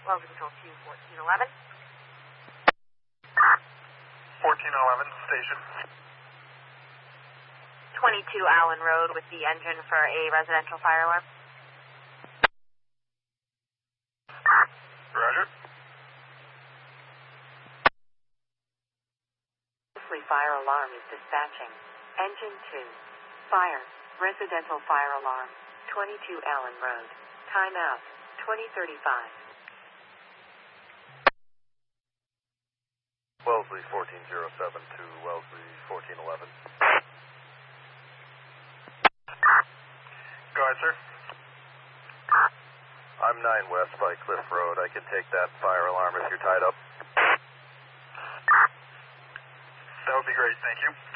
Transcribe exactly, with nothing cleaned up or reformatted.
Wells Control two, fourteen eleven. fourteen eleven, station. twenty-two Allen Road with the engine for a residential fire alarm. Roger. Fire alarm is dispatching. Engine two. Fire. Residential fire alarm. twenty-two Allen Road. Timeout. twenty thirty-five. Wellesley fourteen oh seven to Wellesley fourteen eleven. Go ahead, sir. I'm nine West by Cliff Road. I can take that fire alarm if you're tied up. That would be great, thank you.